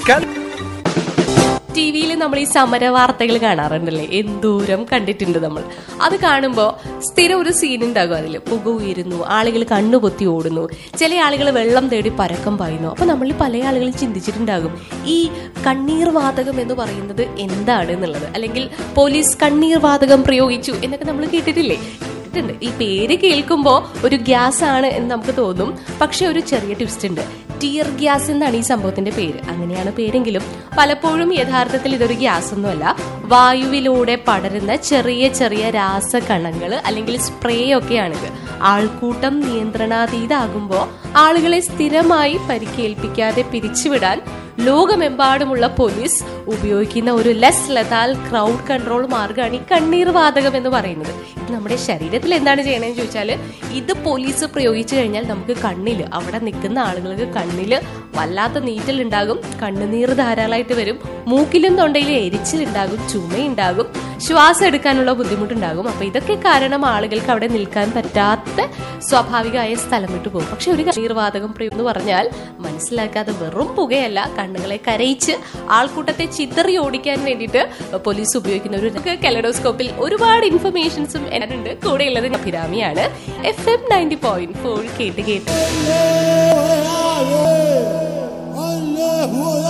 ടിവിയിൽ നമ്മൾ ഈ സമര വാർത്തകൾ കാണാറുണ്ടല്ലേ, എന്തോരം കണ്ടിട്ടുണ്ട് നമ്മൾ. അത് കാണുമ്പോൾ സ്ഥിരം ഒരു സീൻ ഉണ്ടാകും. അതിൽ പുക ഉയരുന്നു, ആളുകൾ കണ്ണുപൊത്തി ഓടുന്നു, ചില ആളുകൾ വെള്ളം തേടി പരക്കം പായുന്നു. അപ്പൊ നമ്മൾ പല ആളുകളും ചിന്തിച്ചിട്ടുണ്ടാകും ഈ കണ്ണീർ വാതകം എന്ന് പറയുന്നത് എന്താണ് എന്നുള്ളത്, അല്ലെങ്കിൽ പോലീസ് കണ്ണീർ വാതകം പ്രയോഗിച്ചു എന്നൊക്കെ നമ്മൾ കേട്ടിട്ടില്ലേ. ഈ പേര് കേൾക്കുമ്പോ ഒരു ഗ്യാസ് ആണ് എന്ന് നമുക്ക് തോന്നും. പക്ഷെ ഒരു ചെറിയ ട്വിസ്റ്റ് ഉണ്ട്. ടിയർ ഗ്യാസ് എന്നാണ് ഈ സംഭവത്തിന്റെ പേര്. അങ്ങനെയാണ് പേരെങ്കിലും പലപ്പോഴും യഥാർത്ഥത്തിൽ ഇതൊരു ഗ്യാസ് ഒന്നുമല്ല. വായുവിലൂടെ പടരുന്ന ചെറിയ ചെറിയ രാസകണങ്ങൾ അല്ലെങ്കിൽ സ്പ്രേ ഒക്കെയാണിത്. ആൾക്കൂട്ടം നിയന്ത്രണാതീതാകുമ്പോൾ ആളുകളെ സ്ഥിരമായി പരിക്കേൽപ്പിക്കാതെ പിരിച്ചുവിടാൻ ലോകമെമ്പാടുമുള്ള പോലീസ് ഉപയോഗിക്കുന്ന ഒരു ലെസ് ലതാൽ ക്രൗഡ് കൺട്രോൾ മാർഗമാണ് ഈ കണ്ണീർ വാതകം എന്ന് പറയുന്നത്. ഇത് നമ്മുടെ ശരീരത്തിൽ എന്താണ് ചെയ്യണമെന്ന് ചോദിച്ചാൽ, ഇത് പോലീസ് പ്രയോഗിച്ചു കഴിഞ്ഞാൽ നമുക്ക് കണ്ണില്, അവിടെ നിൽക്കുന്ന ആളുകൾക്ക് കണ്ണില് വല്ലാത്ത നീറ്റലുണ്ടാകും, കണ്ണുനീർ ധാരാളമായിട്ട് വരും, മൂക്കിലും തൊണ്ടയിലും എരിച്ചിലുണ്ടാകും, ചുമയുണ്ടാകും, ശ്വാസം എടുക്കാനുള്ള ബുദ്ധിമുട്ടുണ്ടാകും. അപ്പൊ ഇതൊക്കെ കാരണം ആളുകൾക്ക് അവിടെ നിൽക്കാൻ പറ്റാത്ത സ്വാഭാവികമായ സ്ഥലം വിട്ടു പോകും. പക്ഷെ ഒരു കണ്ണീർ വാതകം പ്രയോഗം എന്ന് പറഞ്ഞാൽ മനസ്സിലാക്കാതെ വെറും പുകയല്ല, കണ്ണുകളെ കരയിച്ച് ആൾക്കൂട്ടത്തെ ചിതറി ഓടിക്കാൻ വേണ്ടിയിട്ട് പോലീസ് ഉപയോഗിക്കുന്ന ഒരു കെലഡോസ്കോപ്പിൽ ഒരുപാട് ഇൻഫർമേഷൻസും ഉണ്ട്. കൂടെയുള്ളത് അഭിരാമിയാണ്. FM 90.4 കേട്ട് കേട്ട്